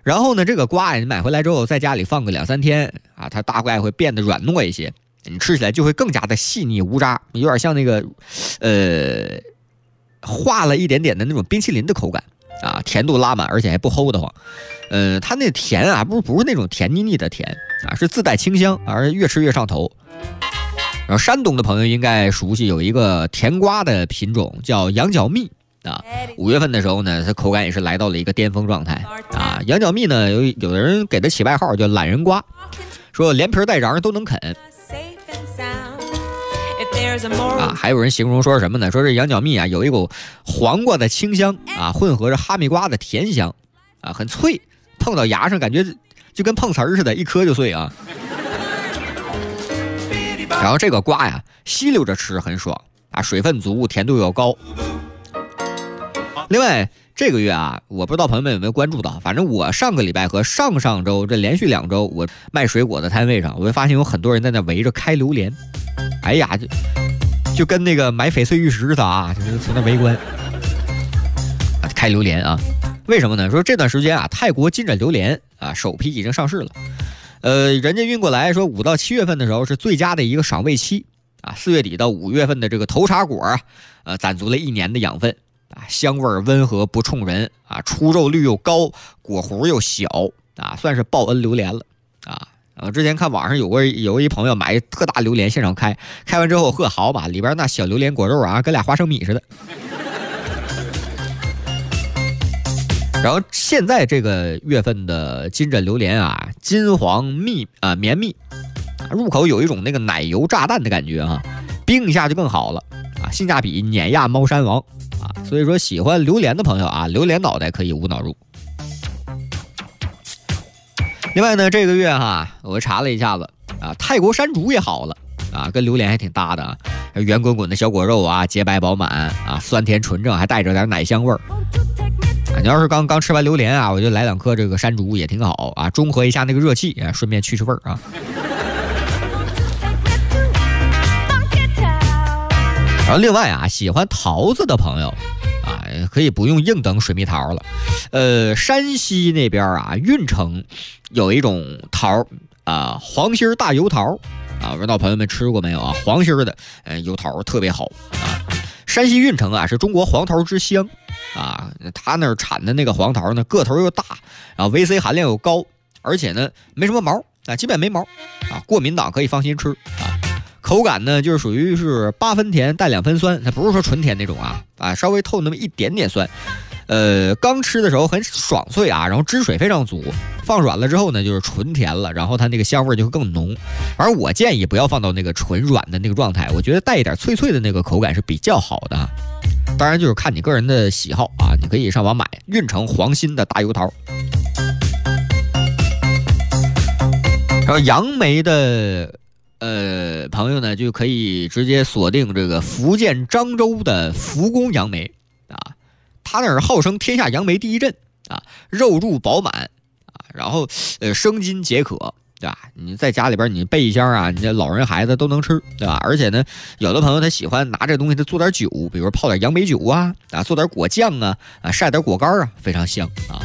然后呢，这个瓜呀，你买回来之后，在家里放个2、3天啊，它大概会变得软糯一些，你吃起来就会更加的细腻无渣，有点像那个化了一点点的那种冰淇淋的口感啊，甜度拉满，而且还不齁得慌。它那甜啊，不是那种甜腻腻的甜啊，是自带清香，而越吃越上头。然后山东的朋友应该熟悉有一个甜瓜的品种叫羊角蜜啊，5月份的时候呢，它口感也是来到了一个巅峰状态啊。羊角蜜呢，有的人给它起外号叫懒人瓜，说连皮带瓤都能啃。啊，还有人形容说什么呢？说这羊角蜜啊，有一股黄瓜的清香啊，混合着哈密瓜的甜香啊，很脆，碰到牙上感觉就跟碰瓷儿似的，一颗就碎啊。然后这个瓜呀，吸溜着吃很爽啊，水分足，甜度又高。另外这个月啊，我不知道朋友们有没有关注到，反正我上个礼拜和上上周这连续2周，我卖水果的摊位上，我会发现有很多人在那围着开榴莲。哎呀，就跟那个买翡翠玉石似的啊，就是从那围观开榴莲啊。为什么呢？说这段时间啊，泰国金枕榴莲啊首批已经上市了。人家运过来说5到7月份的时候是最佳的一个赏味期啊，4月底到5月份的这个头茬果啊，攒足了1年的养分啊，香味温和不冲人啊，出肉率又高，果核又小啊，算是报恩榴莲了啊。之前看网上有一朋友买特大榴莲现场开完之后，呵，好吧，里边那小榴莲果肉啊，跟俩花生米似的。然后现在这个月份的金枕榴莲啊，金黄绵密入口有一种那个奶油炸弹的感觉啊，冰一下就更好了啊，性价比碾压猫山王啊，所以说喜欢榴莲的朋友啊，榴莲脑袋可以无脑入。另外呢，这个月我查了一下子啊，泰国山竹也好了啊，跟榴莲还挺搭的啊，圆滚滚的小果肉啊，洁白饱满啊，酸甜纯正，还带着点奶香味儿。你要是刚吃完榴莲啊，我就来2颗这个山竹也挺好啊，中和一下那个热气啊，顺便去味儿啊。然后另外啊，喜欢桃子的朋友啊，可以不用硬等水蜜桃了。山西那边啊，运城有一种桃啊，黄心大油桃啊，不知道朋友们吃过没有啊？黄心的油桃特别好啊。山西运城啊，是中国黄桃之乡啊，他那儿产的那个黄桃呢，个头又大，然后维 C 含量又高，而且呢没什么毛啊，基本没毛啊，过敏党可以放心吃啊。口感呢，就是属于是8分甜带2分酸，它不是说纯甜那种啊，稍微透那么一点点酸。刚吃的时候很爽脆啊，然后汁水非常足，放软了之后呢，就是纯甜了，然后它那个香味就会更浓。而我建议不要放到那个纯软的那个状态，我觉得带一点脆脆的那个口感是比较好的。当然就是看你个人的喜好啊，你可以上网买运城黄心的大油桃。然后杨梅的朋友呢，就可以直接锁定这个福建漳州的福宫杨梅啊，它那儿号称天下杨梅第一镇啊，肉入饱满啊，然后生津解渴，对吧？你在家里边你备一箱啊，你这老人孩子都能吃，对吧？而且呢，有的朋友他喜欢拿这东西他做点酒，比如泡点杨梅酒啊，做点果酱啊，晒点果干啊，非常香啊。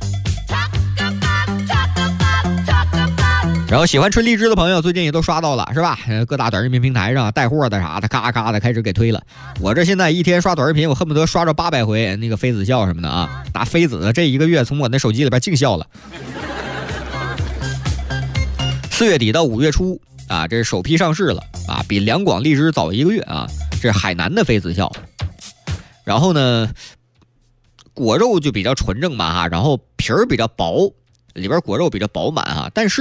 然后喜欢吃荔枝的朋友，最近也都刷到了，是吧？各大短视频平台上带货的啥的，咔咔的开始给推了。我这现在一天刷短视频，我恨不得刷着800回那个妃子笑什么的啊！打妃子这1个月从我那手机里边净笑了。4月底到5月初啊，这是首批上市了啊，比两广荔枝早1个月啊。这是海南的妃子笑，然后呢，果肉就比较纯正嘛然后皮儿比较薄，里边果肉比较饱满但是